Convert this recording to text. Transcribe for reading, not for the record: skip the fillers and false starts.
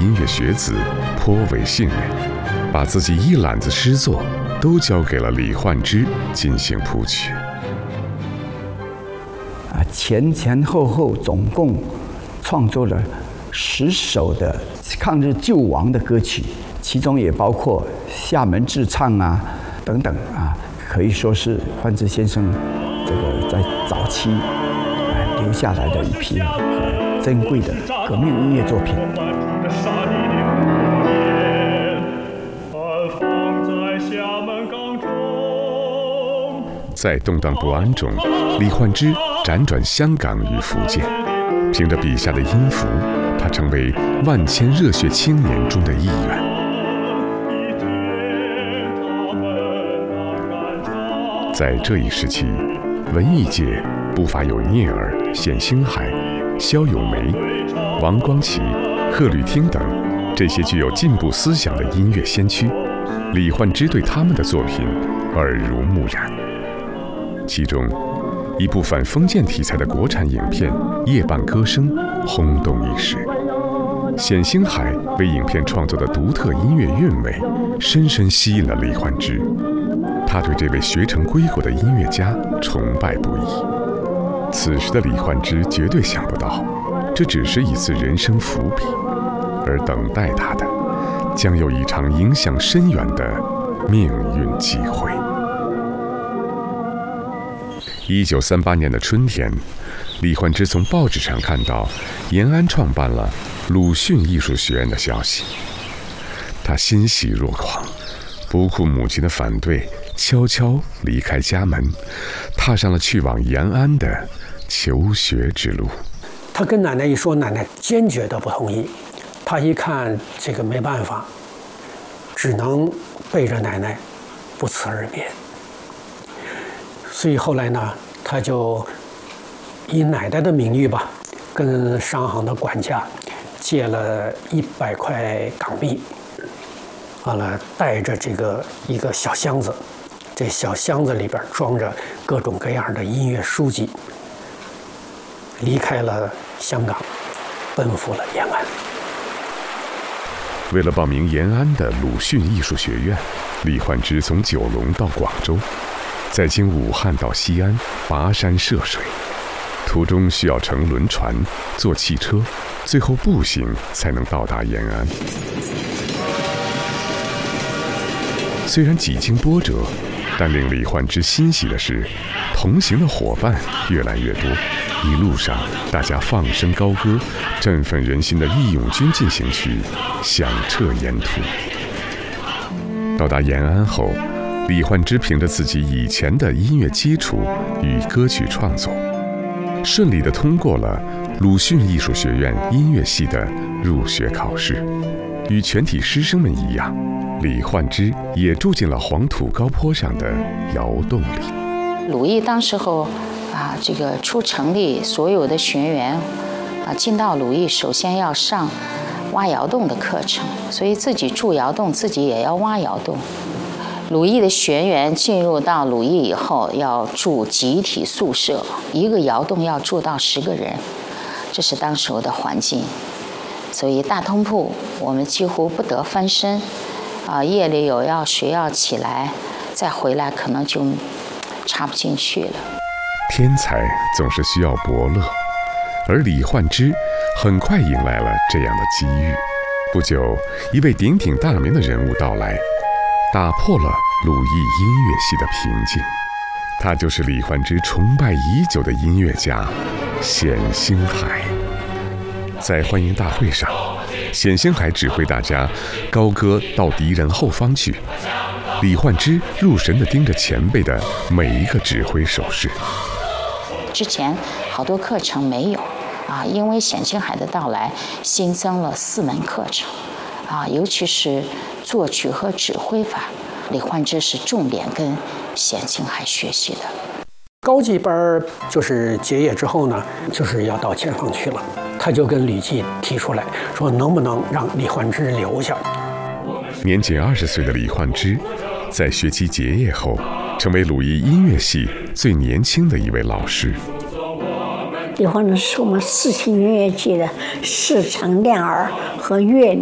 音乐学子颇为信任，把自己一揽子诗作都交给了李焕之进行谱曲。 前后总共创作了10首的抗日救亡的歌曲，其中也包括厦门自唱啊等等啊，可以说是焕之先生这个在早期留下来的一批很珍贵的革命音乐作品。 在动荡不安中，李焕之辗转香港与福建，凭着笔下的音符，他成为万千热血青年中的一员。在这一时期，文艺界不乏有聂耳、冼星海、萧咏梅、王光奇、贺绿汀等这些具有进步思想的音乐先驱。李焕之对他们的作品耳濡目染。其中，一部反封建题材的国产影片《夜半歌声》轰动一时。冼星海为影片创作的独特音乐韵味，深深吸引了李焕之。他对这位学成归国的音乐家崇拜不已。此时的李焕之绝对想不到，这只是一次人生伏笔，而等待他的，将有一场影响深远的命运机会。1938年的春天，李焕之从报纸上看到延安创办了鲁迅艺术学院的消息，他欣喜若狂，不顾母亲的反对，悄悄离开家门，踏上了去往延安的求学之路。 他跟奶奶一说，奶奶坚决的不同意。他一看这个没办法，只能背着奶奶不辞而别。所以后来呢，他就以奶奶的名义吧，跟商行的管家借了100块港币，完了带着一个小箱子，这小箱子里边装着各种各样的音乐书籍，离开了香港，奔赴了延安。 为了报名延安的鲁迅艺术学院，李焕之从九龙到广州，再经武汉到西安，跋山涉水，途中需要乘轮船、坐汽车，最后步行才能到达延安。虽然几经波折，但令李焕之欣喜的是，同行的伙伴越来越多。一路上，大家放声高歌，振奋人心的《义勇军进行曲》响彻沿途。到达延安后，李焕之凭着自己以前的音乐基础与歌曲创作，顺利地通过了鲁迅艺术学院音乐系的入学考试。与全体师生们一样，李焕之也住进了黄土高坡上的窑洞里。 鲁艺当时候这个初成立，所有的学员进到鲁艺，首先要上挖窑洞的课程，所以自己住窑洞，自己也要挖窑洞。鲁艺的学员进入到鲁艺以后，要住集体宿舍，一个窑洞要住到10个人，这是当时候的环境。所以大通铺我们几乎不得翻身，夜里谁要起来再回来，可能就插不进去了。 天才总是需要伯乐，而李焕之很快迎来了这样的机遇。不久，一位鼎鼎大名的人物到来，打破了鲁艺音乐系的平静。他就是李焕之崇拜已久的音乐家冼星海。在欢迎大会上，冼星海指挥大家高歌到敌人后方去。李焕之入神地盯着前辈的每一个指挥手势。 之前好多课程没有因为冼星海的到来，新增了4门课程尤其是作曲和指挥法，李焕之是重点跟冼星海学习的。 高级班就是结业之后呢，就是要到前方去了。他就跟吕季提出来说，能不能让李焕之留下。 年仅20岁的李焕之，在学期结业后，成为鲁艺音乐系最年轻的一位老师。 李焕之是我们4清音乐界的视唱练耳和乐理